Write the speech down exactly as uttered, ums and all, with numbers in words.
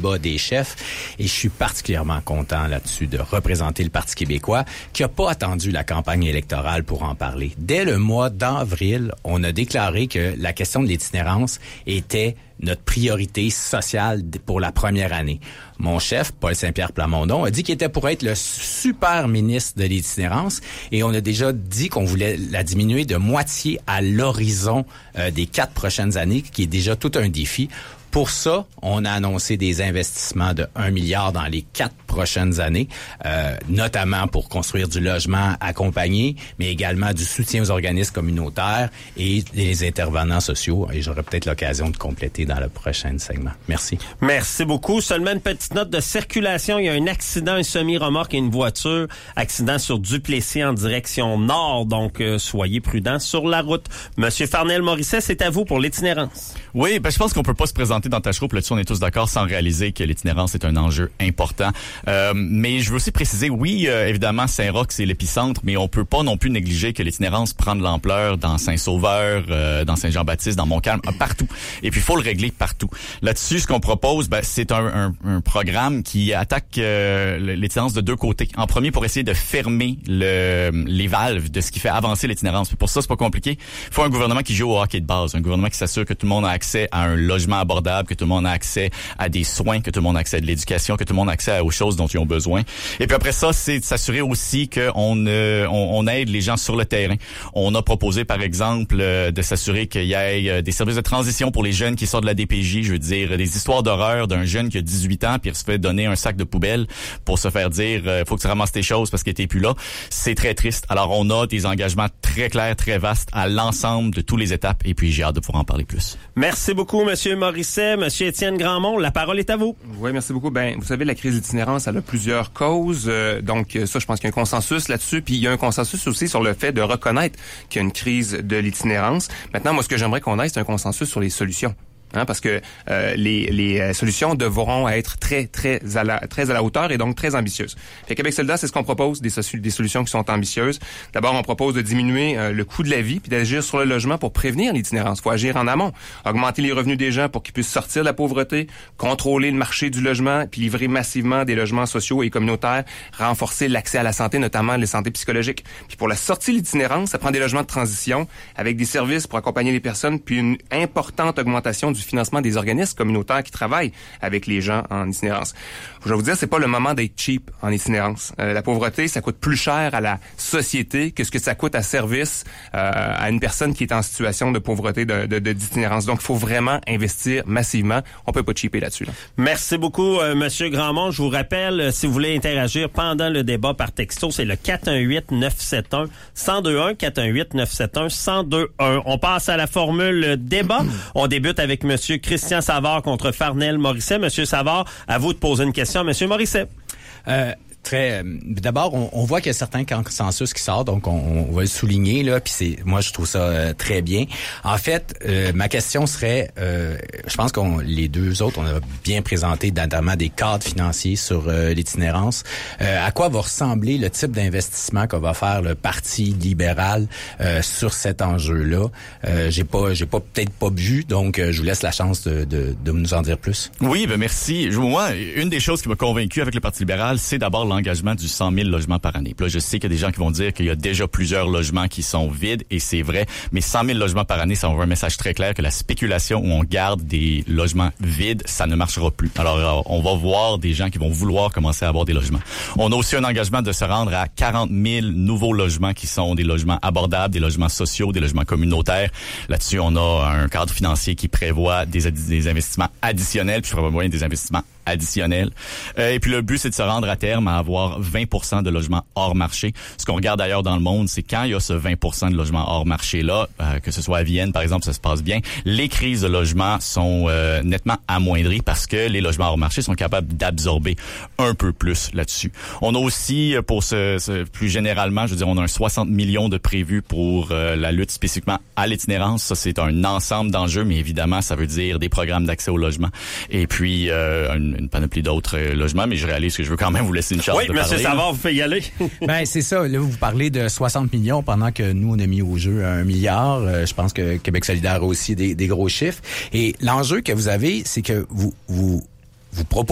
débat des chefs. Et je suis particulièrement content là-dessus de représenter le Parti québécois qui a pas attendu la campagne électorale pour en parler. Dès le mois d'avril, on a déclaré que la question de l'itinérance était notre priorité sociale pour la première année. Mon chef, Paul Saint-Pierre Plamondon, a dit qu'il était pour être le super ministre de l'itinérance et on a déjà dit qu'on voulait la diminuer de moitié à l'horizon euh, des quatre prochaines années, qui est déjà tout un défi. Pour ça, on a annoncé des investissements de un milliard dans les quatre prochaines années, euh, notamment pour construire du logement accompagné, mais également du soutien aux organismes communautaires et les intervenants sociaux. Et j'aurai peut-être l'occasion de compléter dans le prochain segment. Merci. Merci beaucoup. Seulement une petite note de circulation. Il y a un accident, un semi-remorque et une voiture. Accident sur Duplessis en direction nord. Donc, euh, soyez prudents sur la route. Monsieur Farnell-Morisset, c'est à vous pour l'itinérance. Oui, ben je pense qu'on peut pas se présenter dans ta troupe, là-dessus on est tous d'accord, sans réaliser que l'itinérance est un enjeu important. Euh, mais je veux aussi préciser, oui, euh, évidemment, Saint-Roch, c'est l'épicentre, mais on peut pas non plus négliger que l'itinérance prend de l'ampleur dans Saint-Sauveur, euh, dans Saint-Jean-Baptiste, dans Montcalm, partout. Et puis, il faut le régler partout. Là-dessus, ce qu'on propose, ben, c'est un, un, un programme qui attaque euh, l'itinérance de deux côtés. En premier, pour essayer de fermer le, les valves de ce qui fait avancer l'itinérance. Puis pour ça, c'est pas compliqué. Il faut un gouvernement qui joue au hockey de base, un gouvernement qui s'assure que tout le monde a accès à un logement abordable, que tout le monde a accès à des soins, que tout le monde a accès à de l'éducation, que tout le monde a accès aux choses dont ils ont besoin. Et puis après ça, c'est de s'assurer aussi qu'on euh, on, on aide les gens sur le terrain. On a proposé, par exemple, euh, de s'assurer qu'il y ait euh, des services de transition pour les jeunes qui sortent de la D P J. Je veux dire, des histoires d'horreur d'un jeune qui a dix-huit ans puis il se fait donner un sac de poubelle pour se faire dire euh, « faut que tu ramasses tes choses parce que t'es plus là ». C'est très triste. Alors, on a des engagements très clairs, très vastes à l'ensemble de toutes les étapes et puis j'ai hâte de pouvoir en parler plus. Merci beaucoup, Monsieur Morisset. Monsieur Étienne Grandmont, la parole est à vous. Oui, merci beaucoup. Ben, vous savez, la crise d'itinérance, elle a plusieurs causes. Euh, donc, ça, je pense qu'il y a un consensus là-dessus. Puis, il y a un consensus aussi sur le fait de reconnaître qu'il y a une crise de l'itinérance. Maintenant, moi, ce que j'aimerais qu'on ait, c'est un consensus sur les solutions. Hein, parce que euh, les, les solutions devront être très, très à la, très à la hauteur et donc très ambitieuses. Fait Québec solidaire, c'est ce qu'on propose, des, des solutions qui sont ambitieuses. D'abord, on propose de diminuer euh, le coût de la vie puis d'agir sur le logement pour prévenir l'itinérance. Il faut agir en amont, augmenter les revenus des gens pour qu'ils puissent sortir de la pauvreté, contrôler le marché du logement puis livrer massivement des logements sociaux et communautaires, renforcer l'accès à la santé, notamment la santé psychologique. Puis pour la sortie de l'itinérance, ça prend des logements de transition avec des services pour accompagner les personnes puis une importante augmentation du financement des organismes communautaires qui travaillent avec les gens en itinérance. Je vais vous dire, c'est pas le moment d'être cheap en itinérance. Euh, la pauvreté, ça coûte plus cher à la société que ce que ça coûte à service euh, à une personne qui est en situation de pauvreté, de, de, de d'itinérance. Donc, il faut vraiment investir massivement. On peut pas cheaper là-dessus. Là. Merci beaucoup, euh, Monsieur Grandmont. Je vous rappelle, euh, si vous voulez interagir pendant le débat par texto, c'est le quatre un huit neuf sept un un zéro deux un, quatre un huit neuf sept un un zéro deux un. On passe à la formule débat. On débute avec Monsieur Christian Savard contre Farnell-Morisset. Monsieur Savard, à vous de poser une question. Monsieur Morisset. Euh, Très. Euh, d'abord, on, on voit qu'il y a certains consensus qui sortent, donc on, on va le souligner là. Puis c'est, moi, je trouve ça euh, très bien. En fait, euh, ma question serait, euh, je pense qu'on les deux autres, on a bien présenté notamment des cadres financiers sur euh, l'itinérance. Euh, à quoi va ressembler le type d'investissement qu'on va faire le Parti libéral euh, sur cet enjeu-là? Euh, j'ai pas, j'ai pas peut-être pas vu, donc euh, je vous laisse la chance de, de, de nous en dire plus. Oui, ben merci. Moi, une des choses qui m'a convaincu avec le Parti libéral, c'est d'abord l'engagement du cent mille logements par année. Puis là, je sais qu'il y a des gens qui vont dire qu'il y a déjà plusieurs logements qui sont vides, et c'est vrai, mais cent mille logements par année, ça envoie un message très clair que la spéculation où on garde des logements vides, ça ne marchera plus. Alors, on va voir des gens qui vont vouloir commencer à avoir des logements. On a aussi un engagement de se rendre à quarante mille nouveaux logements qui sont des logements abordables, des logements sociaux, des logements communautaires. Là-dessus, on a un cadre financier qui prévoit des, des investissements additionnels, puis je prévois des investissements additionnels. Euh, et puis le but, c'est de se rendre à terme à avoir vingt pour cent de logements hors marché. Ce qu'on regarde ailleurs dans le monde, c'est quand il y a ce vingt pour cent de logements hors marché-là, euh, que ce soit à Vienne, par exemple, ça se passe bien, les crises de logement sont euh, nettement amoindries parce que les logements hors marché sont capables d'absorber un peu plus là-dessus. On a aussi, pour ce, ce plus généralement, je veux dire, on a un soixante millions de prévus pour euh, la lutte spécifiquement à l'itinérance. Ça, c'est un ensemble d'enjeux, mais évidemment, ça veut dire des programmes d'accès au logement et puis euh, une une panoplie d'autres euh, logements, mais je réalise que je veux quand même vous laisser une chance oui, de parler. Oui, M. Savard, vous pouvez y aller. Ben c'est ça. Là, vous parlez de soixante millions pendant que nous, on a mis au jeu un milliard. Euh, je pense que Québec solidaire a aussi des, des gros chiffres. Et l'enjeu que vous avez, c'est que vous, vous, vous proposez